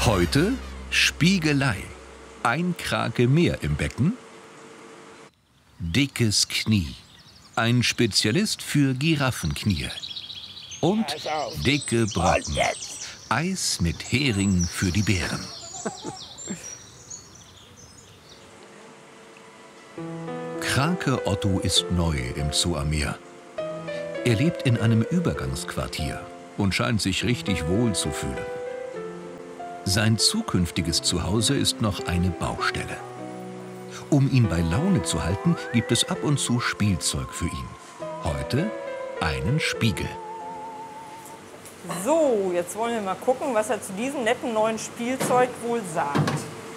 Heute Spiegelei. Ein Krake mehr im Becken. Dickes Knie. Ein Spezialist für Giraffenknie. Und dicke Brocken. Eis mit Hering für die Bären. Krake Otto ist neu im Zoo am Meer. Er lebt in einem Übergangsquartier und scheint sich richtig wohl zu fühlen. Sein zukünftiges Zuhause ist noch eine Baustelle. Um ihn bei Laune zu halten, gibt es ab und zu Spielzeug für ihn. Heute einen Spiegel. So, jetzt wollen wir mal gucken, was er zu diesem netten neuen Spielzeug wohl sagt.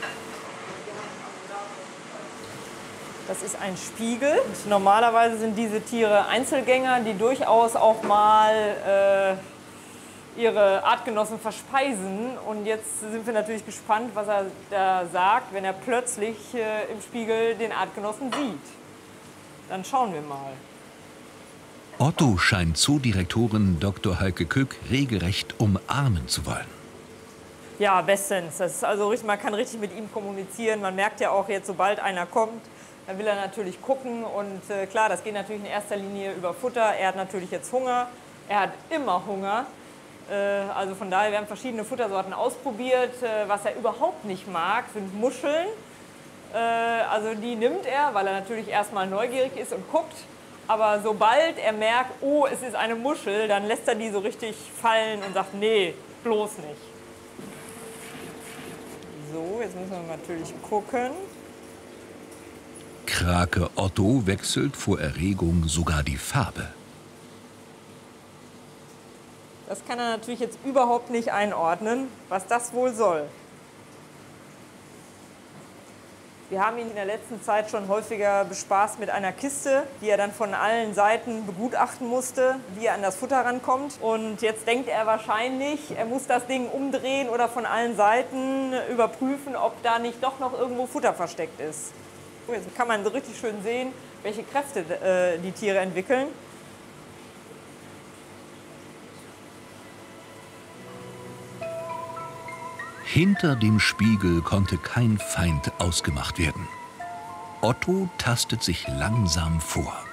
Das ist ein Spiegel. Und normalerweise sind diese Tiere Einzelgänger, die durchaus auch mal ihre Artgenossen verspeisen. Und jetzt sind wir natürlich gespannt, was er da sagt, wenn er plötzlich im Spiegel den Artgenossen sieht. Dann schauen wir mal. Otto scheint Zoodirektorin Dr. Heike Kück regelrecht umarmen zu wollen. Ja, bestens. Das ist also richtig, man kann richtig mit ihm kommunizieren. Man merkt ja auch jetzt, sobald einer kommt, dann will er natürlich gucken. Und klar, das geht natürlich in erster Linie über Futter. Er hat natürlich jetzt Hunger. Er hat immer Hunger. Also von daher, wir haben verschiedene Futtersorten ausprobiert. Was er überhaupt nicht mag, sind Muscheln. Also die nimmt er, weil er natürlich erstmal neugierig ist und guckt. Aber sobald er merkt, oh, es ist eine Muschel, dann lässt er die so richtig fallen und sagt, nee, bloß nicht. So, jetzt müssen wir natürlich gucken. Krake Otto wechselt vor Erregung sogar die Farbe. Das kann er natürlich jetzt überhaupt nicht einordnen, was das wohl soll. Wir haben ihn in der letzten Zeit schon häufiger bespaßt mit einer Kiste, die er dann von allen Seiten begutachten musste, wie er an das Futter rankommt. Und jetzt denkt er wahrscheinlich, er muss das Ding umdrehen oder von allen Seiten überprüfen, ob da nicht doch noch irgendwo Futter versteckt ist. Jetzt kann man so richtig schön sehen, welche Kräfte die Tiere entwickeln. Hinter dem Spiegel konnte kein Feind ausgemacht werden. Otto tastet sich langsam vor.